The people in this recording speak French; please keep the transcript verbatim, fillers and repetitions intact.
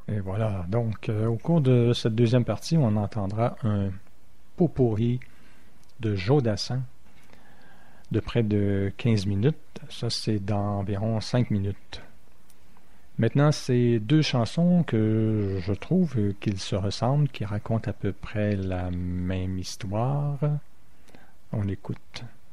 Et voilà, donc euh, au cours de cette deuxième partie, on entendra un pot-pourri de Joe Dassin de près de quinze minutes. Ça, c'est dans environ cinq minutes. Maintenant, c'est deux chansons que je trouve qu'ils se ressemblent, qui racontent à peu près la même histoire. On écoute.